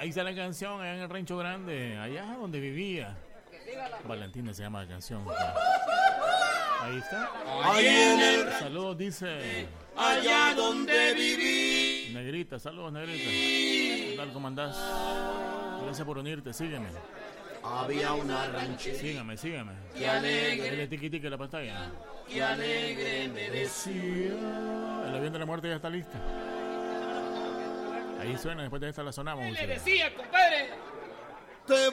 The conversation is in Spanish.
Ahí está la canción, allá en el Rancho Grande, allá donde vivía. Valentina se llama la canción. Ahí está. Saludos, dice. Allá donde viví. Negrita, saludos, Negrita. ¿Qué tal, cómo andás? Gracias por unirte, sígueme. Había una ranchera. Sígueme. Qué alegre. Dile tiqui en la pantalla. Qué alegre me decía. El avión de la muerte ya está lista. Ahí suena, después de esta la sonamos. Le decía, compadre,